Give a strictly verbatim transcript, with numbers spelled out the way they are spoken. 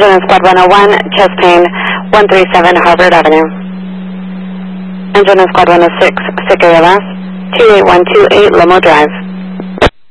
Engine in Squad one oh one, chest pain, one thirty-seven Harvard Avenue. Engine in Squad one oh six, sick A L S, two eight one two eight Lomo Drive.